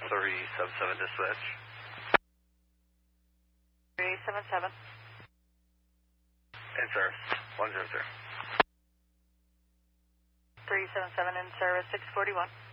377 dispatch. 377. In service. 100. 377 in service, 641.